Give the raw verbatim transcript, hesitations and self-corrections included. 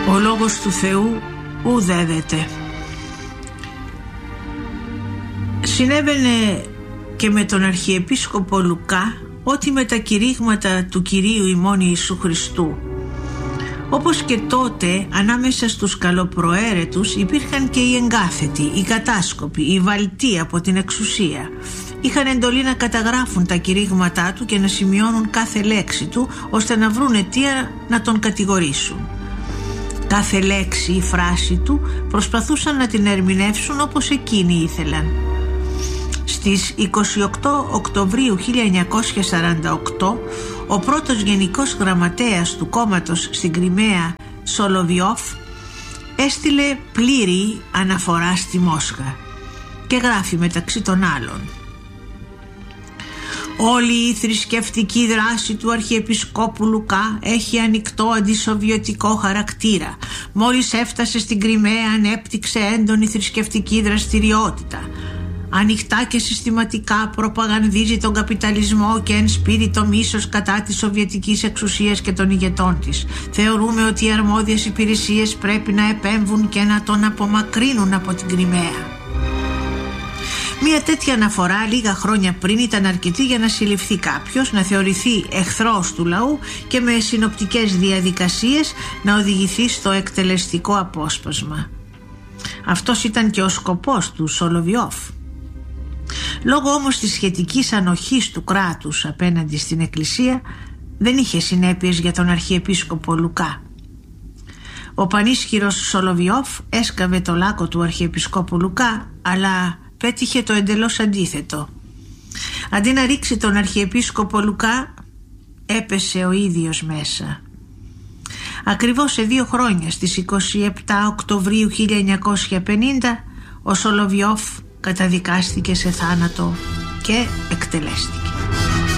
Ο λόγος του Θεού ουδέδεται. Συνέβαινε και με τον Αρχιεπίσκοπο Λουκά ότι με τα κηρύγματα του Κυρίου ημών Ιησού Χριστού. Όπως και τότε, ανάμεσα στους καλοπροαίρετους υπήρχαν και οι εγκάθετοι, οι κατάσκοποι, οι βαλτοί από την εξουσία. Είχαν εντολή να καταγράφουν τα κηρύγματά του και να σημειώνουν κάθε λέξη του, ώστε να βρουν αιτία να τον κατηγορήσουν. Κάθε λέξη ή φράση του προσπαθούσαν να την ερμηνεύσουν όπως εκείνοι ήθελαν. Στις είκοσι οκτώ Οκτωβρίου χίλια εννιακόσια σαράντα οκτώ, ο πρώτος γενικός γραμματέας του κόμματος στην Κριμαία, Σολοβιόφ, έστειλε πλήρη αναφορά στη Μόσχα και γράφει μεταξύ των άλλων: «Όλη η θρησκευτική δράση του Αρχιεπισκόπου Λουκά έχει ανοιχτό αντισοβιετικό χαρακτήρα. Μόλις έφτασε στην Κριμαία ανέπτυξε έντονη θρησκευτική δραστηριότητα. Ανοιχτά και συστηματικά προπαγανδίζει τον καπιταλισμό και ενспείρει το μίσος κατά της σοβιετικής εξουσίας και των ηγετών της. Θεωρούμε ότι οι αρμόδιες υπηρεσίες πρέπει να επέμβουν και να τον απομακρύνουν από την Κριμαία». Μια τέτοια αναφορά λίγα χρόνια πριν ήταν αρκετή για να συλληφθεί κάποιος, να θεωρηθεί εχθρός του λαού και με συνοπτικές διαδικασίες να οδηγηθεί στο εκτελεστικό απόσπασμα. Αυτός ήταν και ο σκοπός του Σολοβιόφ. Λόγω όμως της σχετικής ανοχής του κράτους απέναντι στην Εκκλησία, δεν είχε συνέπειες για τον Αρχιεπίσκοπο Λουκά. Ο πανίσχυρος Σολοβιόφ έσκαβε το λάκκο του Αρχιεπισκόπου Λουκά, αλλά πέτυχε το εντελώς αντίθετο. Αντί να ρίξει τον Αρχιεπίσκοπο Λουκά, έπεσε ο ίδιος μέσα. Ακριβώς σε δύο χρόνια, στις είκοσι επτά Οκτωβρίου χίλια εννιακόσια πενήντα, ο Σολοβιόφ καταδικάστηκε σε θάνατο και εκτελέστηκε.